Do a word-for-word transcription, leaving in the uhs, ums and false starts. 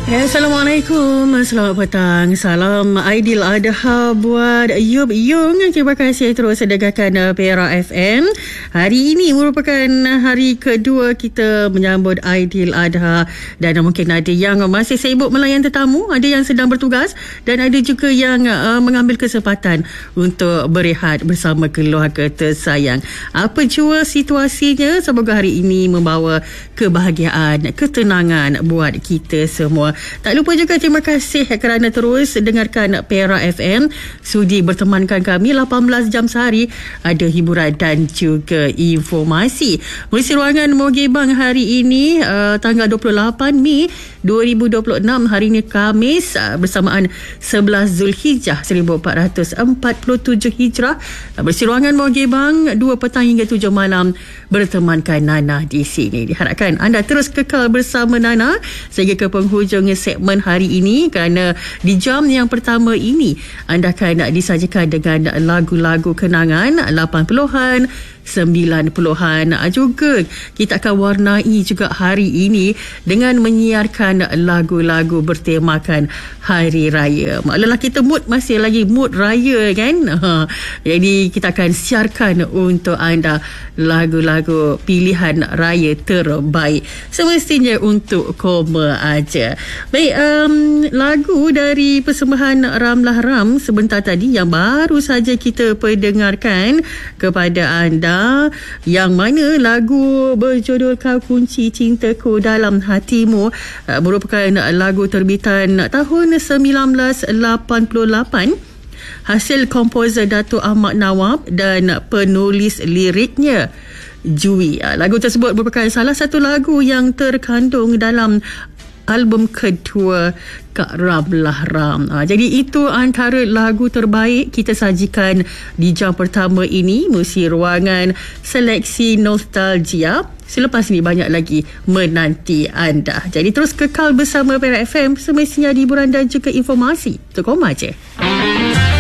Ya, Assalamualaikum, selamat petang. Salam Aidil Adha buat Yub Yung. Terima kasih terus dengarkan Perak F M. Hari ini merupakan hari kedua kita menyambut Aidil Adha, dan mungkin ada yang masih sibuk melayan tetamu, ada yang sedang bertugas, dan ada juga yang uh, mengambil kesempatan untuk berehat bersama keluarga tersayang. Apa jua situasinya, semoga hari ini membawa kebahagiaan, ketenangan buat kita semua. Tak lupa juga terima kasih kerana terus dengarkan Perak F M. Sudi bertemankan kami lapan belas jam sehari, ada hiburan dan juga informasi. Mengisi ruangan Mogebang hari ini uh, tanggal dua puluh lapan Mei dua ribu dua puluh enam, hari ini Khamis, uh, bersamaan sebelas Zulhijjah seribu empat ratus empat puluh tujuh Hijrah. Uh, Mengisi ruangan Mogebang dua petang hingga tujuh malam bertemankan Nana di sini. Diharapkan anda terus kekal bersama Nana sehingga ke penghujung segmen hari ini, kerana di jam yang pertama ini anda akan disajikan dengan lagu-lagu kenangan lapan puluhan, sembilan puluhan. Juga kita akan warnai juga hari ini dengan menyiarkan lagu-lagu bertemakan Hari Raya. Maklumlah kita mood masih lagi mood raya kan. Ha. Jadi kita akan siarkan untuk anda lagu-lagu pilihan raya terbaik, semestinya untuk koma aja. Baik, um, lagu dari persembahan Ramlah Ram sebentar tadi yang baru saja kita perdengarkan kepada anda, yang mana lagu berjudul Kau Kunci Cintaku Dalam Hatimu uh, merupakan lagu terbitan tahun sembilan belas lapan puluh lapan, hasil komposer Datuk Ahmad Nawab dan penulis liriknya Jui. Lagu tersebut merupakan salah satu lagu yang terkandung dalam album kedua Kak Ramlah Ram. Ha, jadi itu antara lagu terbaik kita sajikan di jam pertama ini, mengisi ruangan Seleksi Nostalgia. Selepas ini banyak lagi menanti anda. Jadi terus kekal bersama Perak F M, semestinya hiburan dan juga informasi. Untuk koma je.